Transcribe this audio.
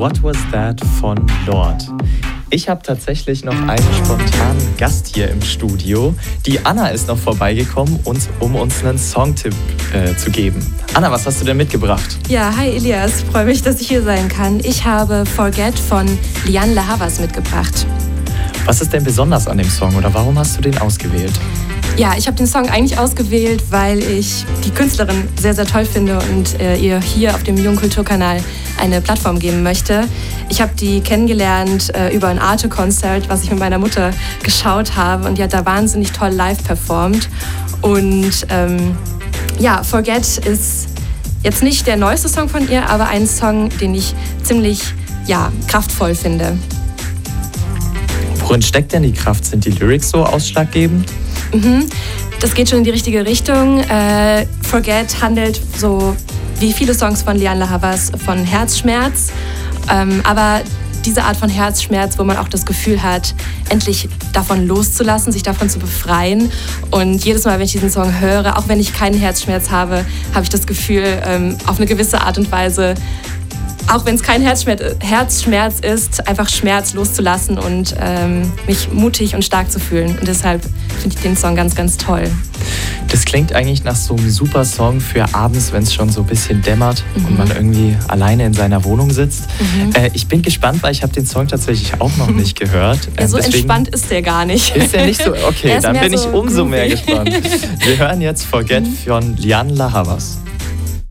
What Was That von Lorde. Ich habe tatsächlich noch einen spontanen Gast hier im Studio. Die Anna ist noch vorbeigekommen, um uns einen Songtipp zu geben. Anna, was hast du denn mitgebracht? Ja, hi Elias, freue mich, dass ich hier sein kann. Ich habe Forget von Lianne La Havas mitgebracht. Was ist denn besonders an dem Song oder warum hast du den ausgewählt? Ja, ich habe den Song eigentlich ausgewählt, weil ich die Künstlerin sehr, sehr toll finde und ihr hier auf dem Jungkulturkanal eine Plattform geben möchte. Ich habe die kennengelernt über ein Arte-Konzert, was ich mit meiner Mutter geschaut habe, und die hat da wahnsinnig toll live performt. Und Forget ist jetzt nicht der neueste Song von ihr, aber ein Song, den ich ziemlich kraftvoll finde. Worin steckt denn die Kraft? Sind die Lyrics so ausschlaggebend? Das geht schon in die richtige Richtung. Forget handelt so wie viele Songs von Lianne La Havas von Herzschmerz. Aber diese Art von Herzschmerz, wo man auch das Gefühl hat, endlich davon loszulassen, sich davon zu befreien. Und jedes Mal, wenn ich diesen Song höre, auch wenn ich keinen Herzschmerz habe, habe ich das Gefühl, auf eine gewisse Art und Weise, auch wenn es kein Herzschmerz ist, einfach Schmerz loszulassen und mich mutig und stark zu fühlen. Und deshalb finde ich den Song ganz, ganz toll. Das klingt eigentlich nach so einem super Song für abends, wenn es schon so ein bisschen dämmert und man irgendwie alleine in seiner Wohnung sitzt. Ich bin gespannt, weil ich habe den Song tatsächlich auch noch nicht gehört. Ja, so entspannt ist der gar nicht. Ist der nicht so? Okay, dann bin ich umso mehr gespannt. Wir hören jetzt Forget von Lianne La Havas.